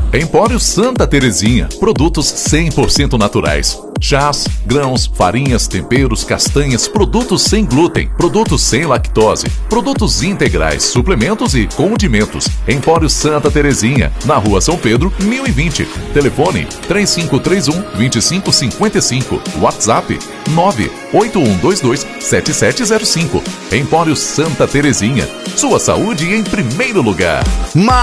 Empório Santa Terezinha, produtos 100% naturais. Chás, grãos, farinhas, temperos, castanhas, produtos sem glúten, produtos sem lactose, produtos integrais, suplementos e condimentos. Empório Santa Terezinha, na Rua São Pedro, 1020. Telefone 3531-2555. WhatsApp 98122-7705. Empório Santa Terezinha. Sua saúde em primeiro lugar.